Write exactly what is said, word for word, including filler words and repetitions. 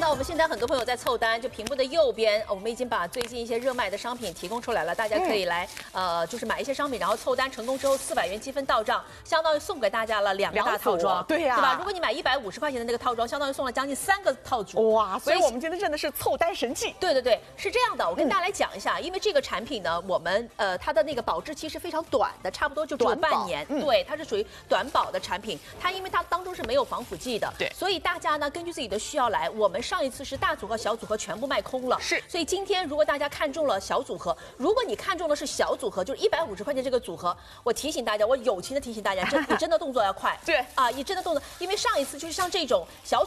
到我们现在很多朋友在凑单，就屏幕的右边，我们已经把最近一些热卖的商品提供出来了，大家可以来、嗯、呃，就是买一些商品，然后凑单成功之后，四百元积分到账，相当于送给大家了两个大套装， 对呀、啊， 对吧？如果你买一百五十块钱的那个套装，相当于送了将近三个套组， 哇！所以我们今天真的是凑单神器。 对对对，是这样的，我跟大家来讲一下，嗯、因为这个产品呢，我们呃它的那个保质期是非常短的，差不多就只有半年，嗯、对，它是属于短保的产品，它因为它当中是没有防腐剂的， 对， 所以大家呢根据自己的需要来，我们上一次是大组合、小组合全部卖空了， 是， 所以今天如果大家看中了小组合，如果你看中的是小组合，就是一百五十块钱这个组合，我提醒大家，我友情的提醒大家，真你真的动作要快， 对啊，你真的动作，因为上一次就是像这种小。